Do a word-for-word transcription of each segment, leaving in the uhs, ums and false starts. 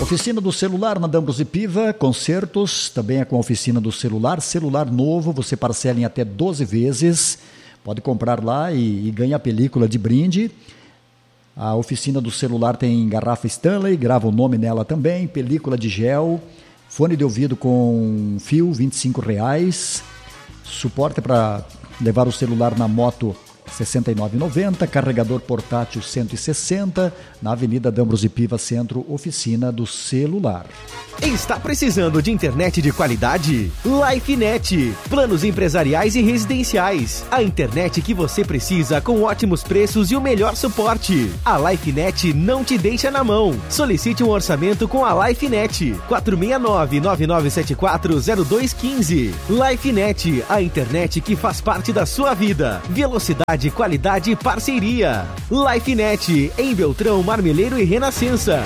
Oficina do celular na D'Ambrosio e Piva, concertos, também é com a oficina do celular, celular novo, você parcela em até doze vezes, pode comprar lá e, e ganha a película de brinde. A oficina do celular tem garrafa Stanley, grava o nome nela também, película de gel, fone de ouvido com fio, vinte e cinco reais, suporte para levar o celular na moto, sessenta e nove reais e noventa centavos, carregador portátil cento e sessenta, na Avenida D'Ambrosio e Piva, Centro, oficina do celular. Está precisando de internet de qualidade? LifeNet, planos empresariais e residenciais. A internet que você precisa com ótimos preços e o melhor suporte. A LifeNet não te deixa na mão. Solicite um orçamento com a LifeNet. quatro seis nove, nove nove sete quatro, zero dois um cinco. LifeNet, a internet que faz parte da sua vida. Velocidade, qualidade e parceria. LifeNet, em Beltrão, Marmeleiro e Renascença.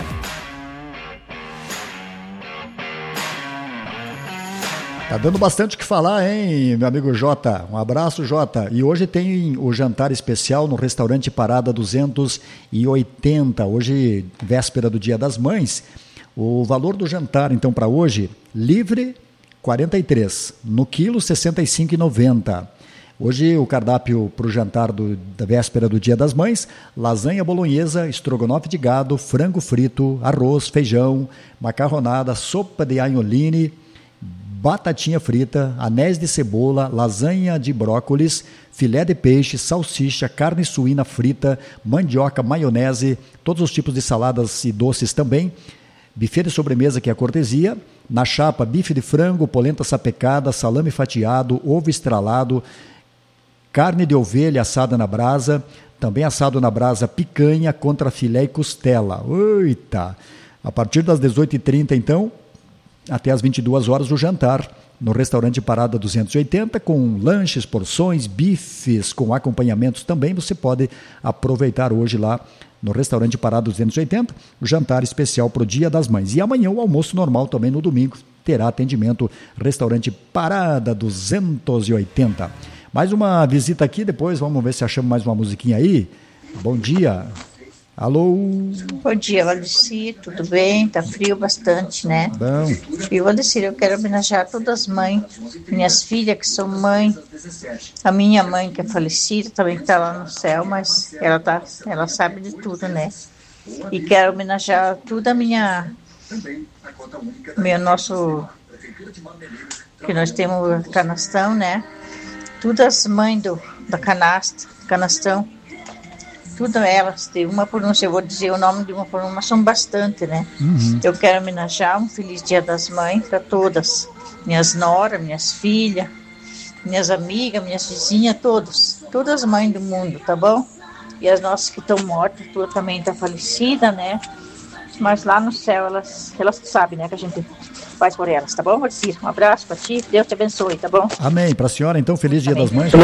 Tá dando bastante o que falar, hein, meu amigo Jota? Um abraço, Jota. E hoje tem o jantar especial no restaurante Parada duzentos e oitenta. Hoje, véspera do Dia das Mães. O valor do jantar, então, para hoje, livre, quarenta e três. No quilo, sessenta e cinco reais e noventa centavos. Hoje, o cardápio para o jantar do, da véspera do Dia das Mães: lasanha bolonhesa, estrogonofe de gado, frango frito, arroz, feijão, macarronada, sopa de agnolini, batatinha frita, anéis de cebola, lasanha de brócolis, filé de peixe, salsicha, carne suína frita, mandioca, maionese, todos os tipos de saladas e doces também. Buffet de sobremesa, que é a cortesia. Na chapa, bife de frango, polenta sapecada, salame fatiado, ovo estralado, carne de ovelha assada na brasa, também assado na brasa picanha contra filé e costela. Eita! A partir das dezoito e trinta, então, até às vinte e duas horas, o jantar no restaurante Parada duzentos e oitenta, com lanches, porções, bifes, com acompanhamentos também. Você pode aproveitar hoje lá no restaurante Parada duzentos e oitenta, o jantar especial para o Dia das Mães. E amanhã o almoço normal também no domingo, terá atendimento restaurante Parada duzentos e oitenta. Mais uma visita aqui, depois vamos ver se achamos mais uma musiquinha aí. Bom dia. Alô? Bom dia, Valdecir, tudo bem? Tá frio bastante, né? Bom. E Valdecir, eu quero homenagear todas as mães, minhas filhas que são mãe, a minha mãe que é falecida, também que tá lá no céu, mas ela, tá, ela sabe de tudo, né? E quero homenagear toda a minha, meu nosso, que nós temos canastrão, né? Todas as mães do, da canastra, canastrão, todas elas, tem uma por uma, eu vou dizer o nome de uma por uma, são bastante, né? Uhum. Eu quero homenagear um feliz Dia das Mães para todas, minhas noras, minhas filhas, minhas amigas, minhas vizinhas, todos, todas as mães do mundo, tá bom? E as nossas que estão mortas, tua também está falecida, né? Mas lá no céu, elas, elas sabem, né, que a gente faz por elas, tá bom, Marcia? Um abraço para ti, Deus te abençoe, tá bom? Amém. Para a senhora, então, feliz Dia Amém. Das Mães.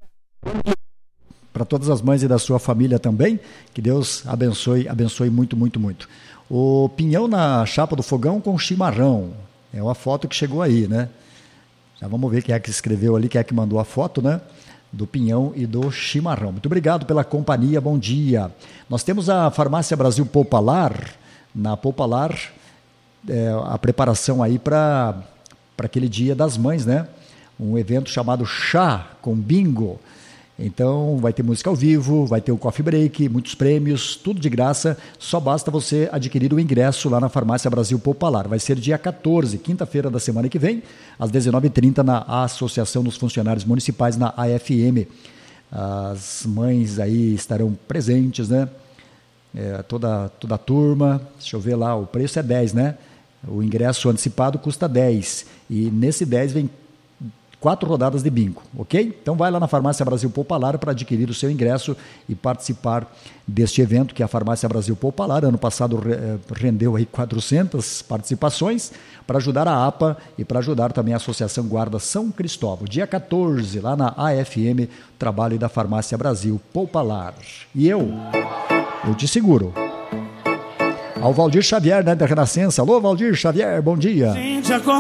Para todas as mães e da sua família também, que Deus abençoe, abençoe muito, muito, muito. O pinhão na chapa do fogão com chimarrão, é uma foto que chegou aí, né? Já vamos ver quem é que escreveu ali, quem é que mandou a foto, né? Do pinhão e do chimarrão. Muito obrigado pela companhia, bom dia. Nós temos a Farmácia Brasil Poupalar, na Poupalar, é, a preparação aí para para aquele Dia das Mães, né? Um evento chamado Chá com Bingo. Então vai ter música ao vivo, vai ter o coffee break, muitos prêmios, tudo de graça. Só basta você adquirir o ingresso lá na Farmácia Brasil Poupalar. Vai ser dia quatorze, quinta-feira da semana que vem, às dezenove e trinta, na Associação dos Funcionários Municipais, na A F M. As mães aí estarão presentes, né? É, toda, toda a turma. Deixa eu ver lá, o preço é dez, né? O ingresso antecipado custa dez. E nesse dez vem quatro rodadas de bingo, ok? Então vai lá na Farmácia Brasil Poupalar para adquirir o seu ingresso e participar deste evento, que é a Farmácia Brasil Poupalar. Ano passado rendeu aí quatrocentas participações para ajudar a APA e para ajudar também a Associação Guarda São Cristóvão. Dia quatorze, lá na A F M, trabalho da Farmácia Brasil Poupalar. E eu, eu te seguro. Ao Valdir Xavier, né, da Renascença. Alô, Valdir Xavier, bom dia.